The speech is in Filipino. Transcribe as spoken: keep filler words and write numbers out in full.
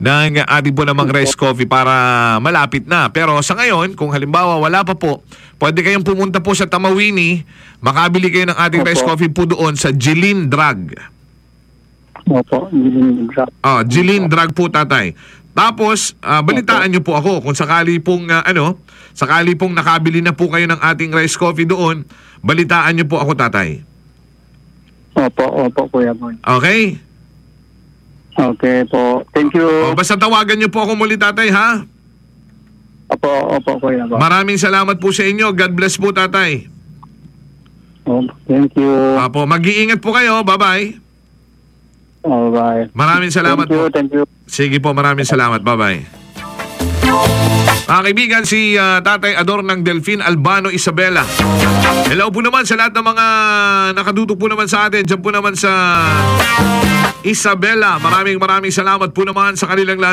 ng ating po namang rice coffee para malapit na. Pero sa ngayon, kung halimbawa wala pa po, pwede kayong pumunta po sa Tamawini, makabili kayo ng ating Opo. rice coffee po doon sa Jilin Drug. Opo, Jilin Drug. Ah, Jilin Drug po, tatay. Tapos, ah, balitaan niyo po ako kung sakali pong ah, ano, sakali pong nakabili na po kayo ng ating rice coffee doon, balitaan niyo po ako, tatay. Opo, opo, Kuya Boy. Okay? Okay po. Thank you. O, basta tawagan niyo po ako muli, tatay, ha? Opo, opo, Kuya Boy. Maraming salamat po sa inyo. God bless po, tatay. Oh, thank you. Apo, mag-iingat po kayo. Bye-bye. Oh, bye. Maraming salamat Thank you, po. thank you. Sige po, maraming salamat. Bye-bye. Mga kaibigan, si uh, Tatay Ador ng Delfin Albano Isabela. Hello po naman sa lahat ng mga nakadutok po naman sa atin. Diyan po naman sa Isabela. Maraming maraming salamat po naman sa kanilang lahat.